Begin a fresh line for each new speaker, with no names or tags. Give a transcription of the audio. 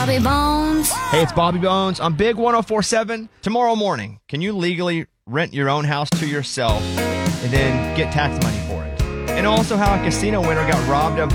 Bobby Bones.
Hey, it's Bobby Bones on Big 104.7. Tomorrow morning, can you legally rent your own house to yourself and then get tax money for it? And also how a casino winner got robbed of